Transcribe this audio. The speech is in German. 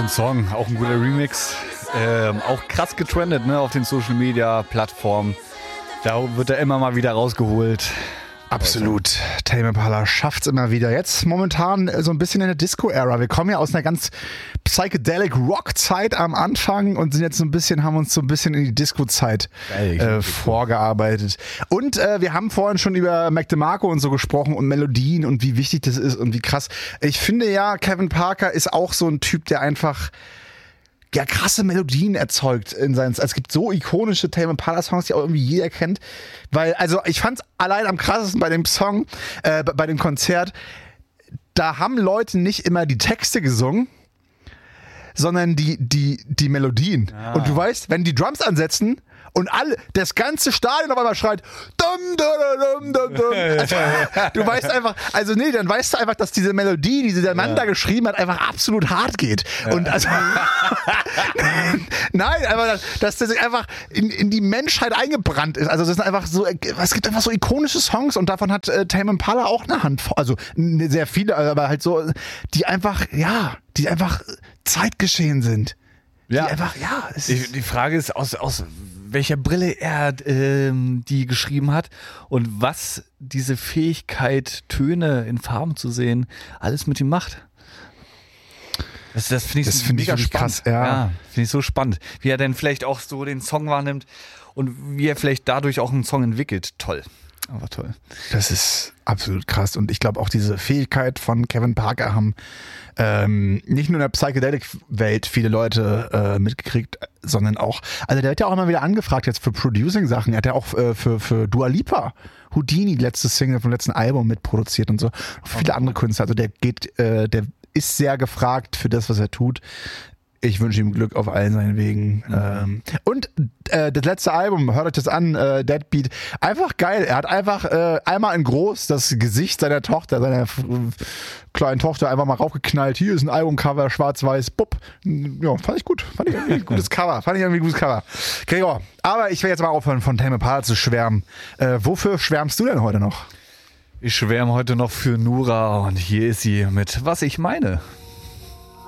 Song, auch ein guter Remix. Auch krass getrendet, ne, auf den Social Media Plattformen. Da wird er immer mal wieder rausgeholt. Absolut. Tame Impala schafft's immer wieder. Jetzt momentan so ein bisschen in der Disco-Ära. Wir kommen ja aus einer ganz psychedelic Rock-Zeit am Anfang und sind jetzt haben uns so ein bisschen in die Disco-Zeit vorgearbeitet. Und wir haben vorhin schon über Mac DeMarco und so gesprochen und Melodien und wie wichtig das ist und wie krass. Ich finde ja, Kevin Parker ist auch so ein Typ, der einfach krasse Melodien erzeugt in seinen. Es gibt so ikonische Tame Impala Songs, die auch irgendwie jeder kennt. Weil, also ich fand's allein am krassesten bei dem Song, bei dem Konzert, da haben Leute nicht immer die Texte gesungen, sondern die Melodien. Ah. Und du weißt, wenn die Drums ansetzen und das ganze Stadion auf einmal schreit, dum, dum, dum, dum. Also, du weißt einfach, dann weißt du einfach, dass diese Melodie, die der Mann da geschrieben hat, einfach absolut hart geht. Ja. Und also, nein, aber dass das einfach in die Menschheit eingebrannt ist. Also das sind einfach so, es gibt einfach so ikonische Songs und davon hat Tame Impala auch eine Handvoll, also sehr viele, aber halt so, die einfach Zeitgeschehen sind. Ja. Die Frage ist, aus welcher Brille er die geschrieben hat und was diese Fähigkeit, Töne in Farben zu sehen, alles mit ihm macht. Das finde ich mega spannend. Krass, ja, finde ich so spannend. Wie er denn vielleicht auch so den Song wahrnimmt und wie er vielleicht dadurch auch einen Song entwickelt. Toll. Aber toll. Das ist absolut krass. Und ich glaube auch diese Fähigkeit von Kevin Parker haben nicht nur in der Psychedelic-Welt viele Leute mitgekriegt, sondern auch, also der wird ja auch immer wieder angefragt jetzt für Producing-Sachen. Er hat ja auch für Dua Lipa, Houdini, letzte Single vom letzten Album mitproduziert und so. Viele andere Künstler. Also der ist sehr gefragt für das, was er tut. Ich wünsche ihm Glück auf allen seinen Wegen. Und das letzte Album, hört euch das an, Deadbeat, einfach geil. Er hat einfach einmal in groß das Gesicht seiner Tochter, seiner kleinen Tochter einfach mal raufgeknallt. Hier ist ein Albumcover, schwarz-weiß, bupp. Ja, fand ich gut. Fand ich irgendwie ein gutes Cover. Gregor, aber ich will jetzt mal aufhören, von Tame Impala zu schwärmen. Wofür schwärmst du denn heute noch? Ich schwärme heute noch für Nura und hier ist sie mit Was ich meine.